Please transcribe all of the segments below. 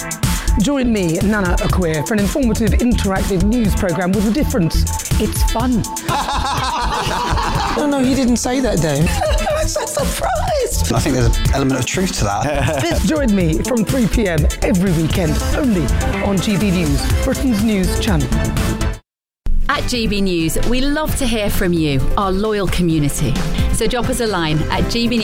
Join me, Nana Akweer, for an informative, interactive news programme with a difference. It's fun. No, you didn't say that, Dave. I'm so surprised. I think there's an element of truth to that. Join me from 3 p.m. every weekend, only on GB News, Britain's news channel. At GB News, we love to hear from you, our loyal community. So drop us a line at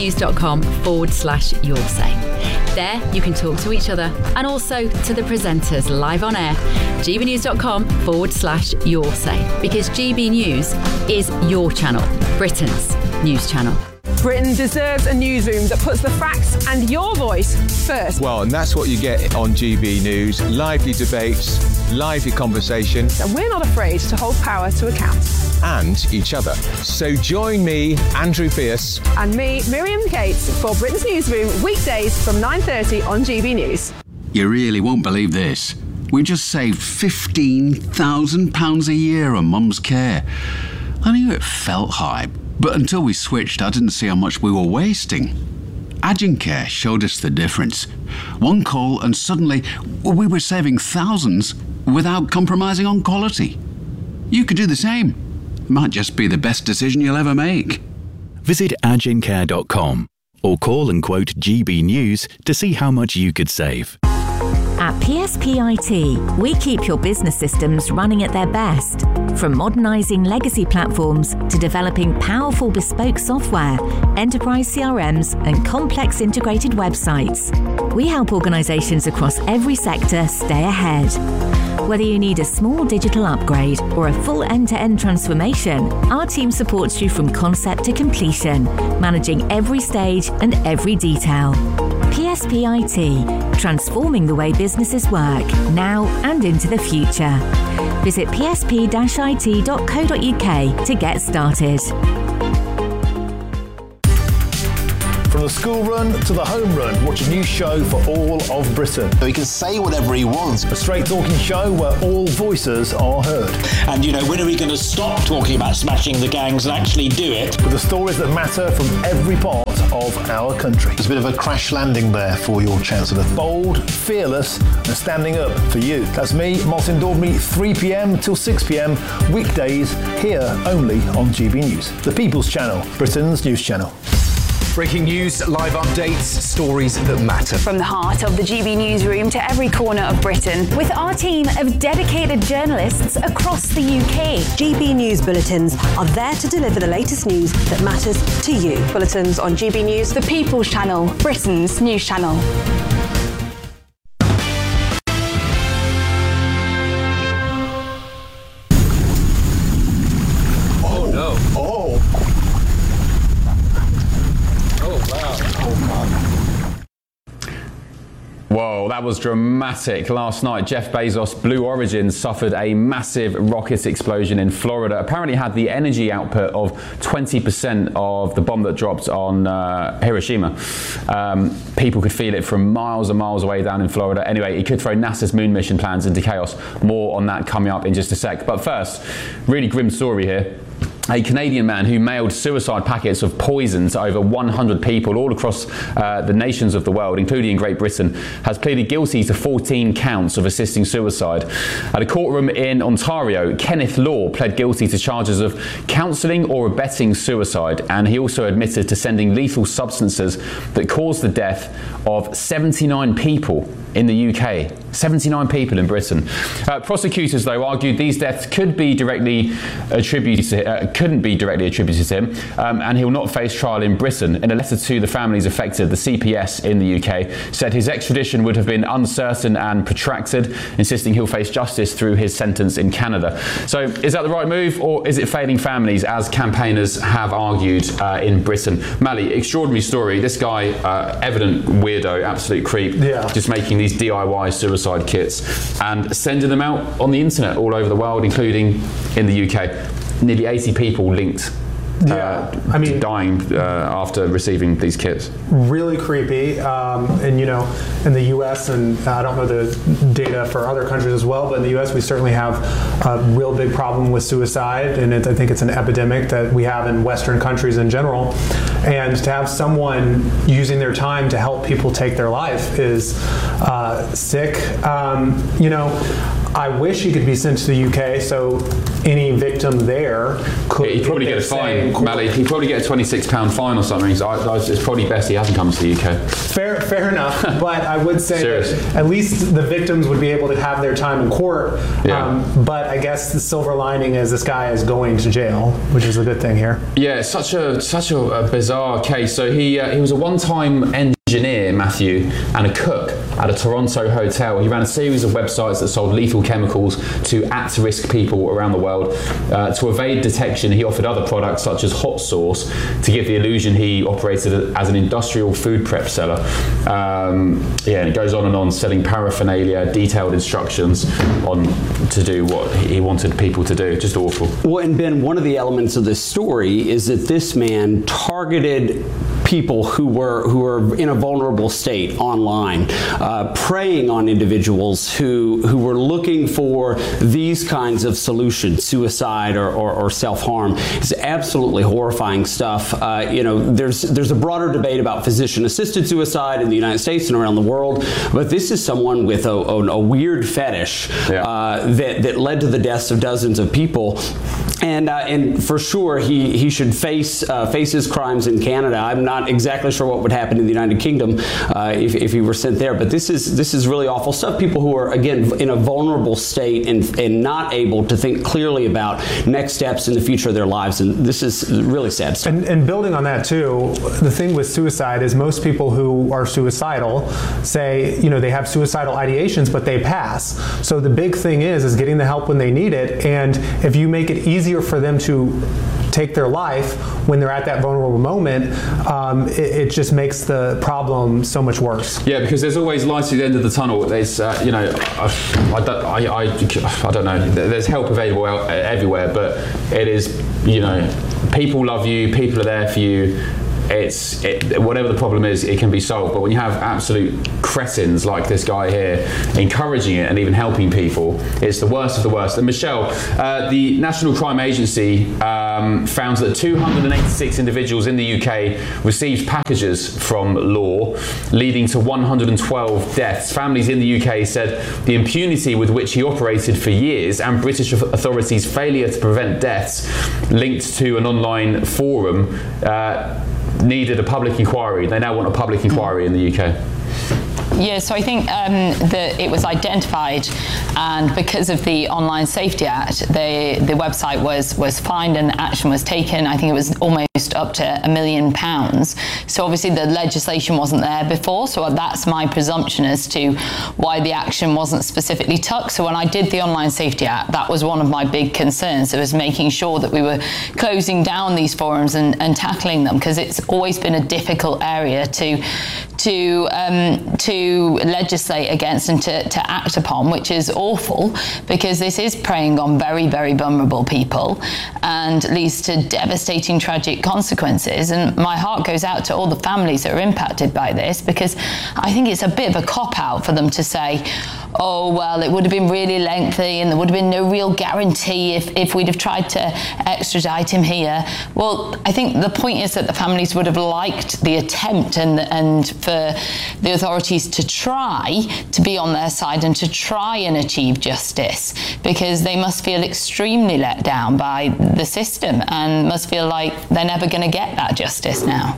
gbnews.com/yoursay. There, you can talk to each other and also to the presenters live on air. gbnews.com/yoursay. Because GB News is your channel, Britain's news channel. Britain deserves a newsroom that puts the facts and your voice first. Well, and that's what you get on GB News. Lively debates, lively conversations. And we're not afraid to hold power to account. And each other. So join me, Andrew Pierce. And me, Miriam Cates, for Britain's Newsroom, weekdays from 9:30 on GB News. You really won't believe this. We just saved £15,000 a year on Mum's care. I knew it felt high, but until we switched, I didn't see how much we were wasting. Agencare showed us the difference. One call and suddenly we were saving thousands without compromising on quality. You could do the same. It might just be the best decision you'll ever make. Visit agencare.com or call and quote GB News to see how much you could save. At PSP IT, we keep your business systems running at their best. From modernising legacy platforms to developing powerful bespoke software, enterprise CRMs and complex integrated websites. We help organisations across every sector stay ahead. Whether you need a small digital upgrade or a full end-to-end transformation, our team supports you from concept to completion, managing every stage and every detail. PSP IT, transforming the way businesses work, now and into the future. Visit psp-it.co.uk to get started. From the school run to the home run, watch a new show for all of Britain. So he can say whatever he wants. A straight talking show where all voices are heard. And, when are we going to stop talking about smashing the gangs and actually do it? With the stories that matter from every part of our country. There's a bit of a crash landing there for your Chancellor. Bold, fearless and standing up for you. That's me, Martin Daubney, 3 p.m. till 6 p.m. weekdays here only on GB News. The People's Channel, Britain's news channel. Breaking news, live updates, stories that matter. From the heart of the GB Newsroom to every corner of Britain, with our team of dedicated journalists across the UK. GB News bulletins are there to deliver the latest news that matters to you. Bulletins on GB News, the People's Channel, Britain's news channel. Oh no! Oh! Whoa, that was dramatic. Last night, Jeff Bezos' Blue Origin suffered a massive rocket explosion in Florida. Apparently had the energy output of 20% of the bomb that dropped on Hiroshima. People could feel it from miles and miles away down in Florida. Anyway, it could throw NASA's moon mission plans into chaos. More on that coming up in just a sec. But first, really grim story here. A Canadian man who mailed suicide packets of poison to over 100 people all across the nations of the world, including Great Britain, has pleaded guilty to 14 counts of assisting suicide. At a courtroom in Ontario, Kenneth Law pled guilty to charges of counselling or abetting suicide, and he also admitted to sending lethal substances that caused the death of 79 people in the UK. 79 people in Britain. Prosecutors, though, argued these deaths couldn't be directly attributed to him, and he will not face trial in Britain. In a letter to the families affected, the CPS in the UK said his extradition would have been uncertain and protracted, insisting he'll face justice through his sentence in Canada. So is that the right move, or is it failing families, as campaigners have argued in Britain? Mally, extraordinary story. This guy, evident weirdo, absolute creep, just making these DIY suicide kits and sending them out on the internet all over the world, including in the UK. Nearly 80 people linked dying after receiving these kits. Really creepy. And in the U.S., and I don't know the data for other countries as well, but in the U.S. we certainly have a real big problem with suicide, and I think it's an epidemic that we have in Western countries in general. And to have someone using their time to help people take their life is sick. I wish he could be sent to the UK so any victim there could. He'd probably get a fine, Mally. He'd probably get a £26 fine or something. So it's probably best he hasn't come to the UK. Fair enough, but I would say that at least the victims would be able to have their time in court. But I guess the silver lining is this guy is going to jail, which is a good thing here. Yeah, it's such a bizarre case. So he was a one-time engineer, Matthew, and a cook at a Toronto hotel. He ran a series of websites that sold lethal chemicals to at-risk people around the world. To evade detection, he offered other products such as hot sauce to give the illusion he operated as an industrial food prep seller. And it goes on and on, selling paraphernalia, detailed instructions on to do what he wanted people to do. Just awful. Well, and Ben, one of the elements of this story is that this man targeted people who were in a vulnerable state online, preying on individuals who were looking for these kinds of solutions, suicide or self-harm. It's absolutely horrifying stuff. There's a broader debate about physician-assisted suicide in the United States and around the world, but this is someone with a weird fetish that led to the deaths of dozens of people. And for sure, he should face his crimes in Canada. I'm not exactly sure what would happen in the United Kingdom if he were sent there. But this is really awful stuff. People who are, again, in a vulnerable state and not able to think clearly about next steps in the future of their lives. And this is really sad stuff. And building on that too, the thing with suicide is most people who are suicidal say, they have suicidal ideations, but they pass. So the big thing is getting the help when they need it. And if you make it easier for them to take their life when they're at that vulnerable moment, it just makes the problem so much worse. Yeah, because there's always light at the end of the tunnel. There's, I don't know. There's help available everywhere, but it is, people love you, people are there for you. Whatever the problem is, it can be solved. But when you have absolute cretins like this guy here encouraging it and even helping people, it's the worst of the worst. And Michelle, the National Crime Agency found that 286 individuals in the UK received packages from Law, leading to 112 deaths. Families in the UK said the impunity with which he operated for years and British authorities' failure to prevent deaths linked to an online forum needed a public inquiry. They now want a public inquiry in the UK. Yeah, so I think that it was identified, and because of the Online Safety Act, the website was fined and action was taken. I think it was almost up to £1 million. So obviously the legislation wasn't there before, so that's my presumption as to why the action wasn't specifically took. So when I did the Online Safety Act, that was one of my big concerns. It was making sure that we were closing down these forums and tackling them, because it's always been a difficult area to legislate against and to act upon, which is awful, because this is preying on very, very vulnerable people and leads to devastating, tragic consequences. And my heart goes out to all the families that are impacted by this, because I think it's a bit of a cop-out for them to say, oh, well, it would have been really lengthy and there would have been no real guarantee if we'd have tried to extradite him here. Well, I think the point is that the families would have liked the attempt and for the authorities to try to be on their side and to try and achieve justice, because they must feel extremely let down by the system and must feel like they're never going to get that justice now.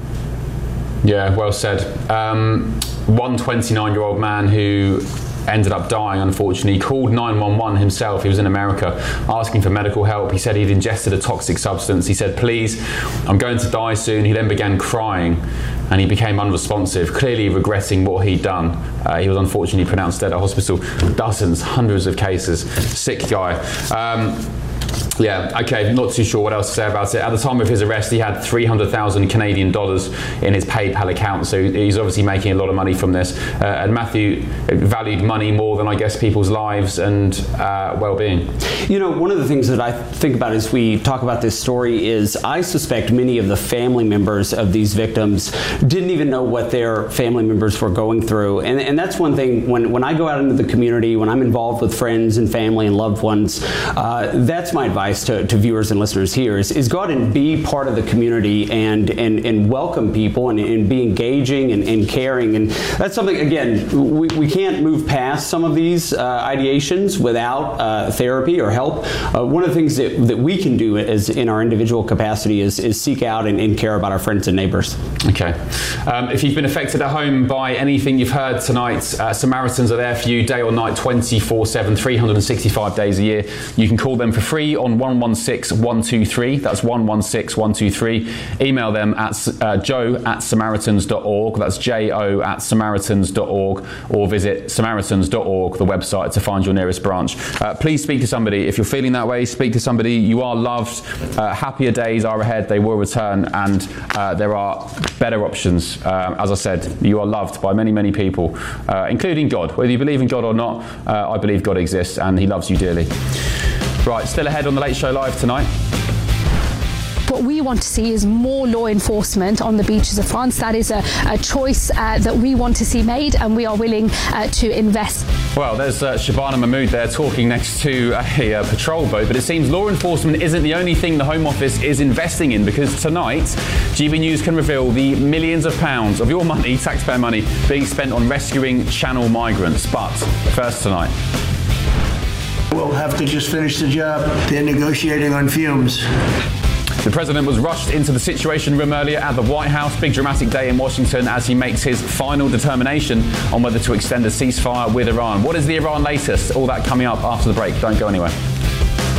Yeah, well said. One 29-year-old man who ended up dying, unfortunately, called 911 himself. He was in America asking for medical help. He said he'd ingested a toxic substance. He said, please, I'm going to die soon. He then began crying and he became unresponsive, clearly regretting what he'd done. He was unfortunately pronounced dead at hospital. Dozens, hundreds of cases. Sick guy. Yeah, okay, not too sure what else to say about it. At the time of his arrest, he had 300,000 Canadian dollars in his PayPal account, so he's obviously making a lot of money from this. And Matthew valued money more than, I guess, people's lives and well-being. You know, one of the things that I think about as we talk about this story is I suspect many of the family members of these victims didn't even know what their family members were going through. And that's one thing, when I go out into the community, when I'm involved with friends and family and loved ones, that's my advice to viewers and listeners here is go out and be part of the community and welcome people and be engaging and caring. And that's something, again, we can't move past some of these ideations without therapy or help. One of the things that we can do as in our individual capacity is seek out and care about our friends and neighbors. Okay. If you've been affected at home by anything you've heard tonight, Samaritans are there for you day or night, 24/7, 365 days a year. You can call them for free on 116-123. That's 116-123. Email them at joe@samaritans.org. That's jo@samaritans.org, or visit samaritans.org, the website, to find your nearest branch. Please speak to somebody. If you're feeling that way, speak to somebody. You are loved. Happier days are ahead. They will return, and there are better options. As I said, you are loved by many, many people, including God. Whether you believe in God or not, I believe God exists and he loves you dearly. Right, still ahead on The Late Show Live tonight. What we want to see is more law enforcement on the beaches of France. That is a choice that we want to see made, and we are willing to invest. Well, there's Shabana Mahmood there talking next to a patrol boat, but it seems law enforcement isn't the only thing the Home Office is investing in, because tonight GB News can reveal the millions of pounds of your money, taxpayer money, being spent on rescuing Channel migrants. But first tonight. We'll have to just finish the job. They're negotiating on fumes. The president was rushed into the Situation Room earlier at the White House. Big dramatic day in Washington as he makes his final determination on whether to extend a ceasefire with Iran. What is the Iran latest? All that coming up after the break. Don't go anywhere.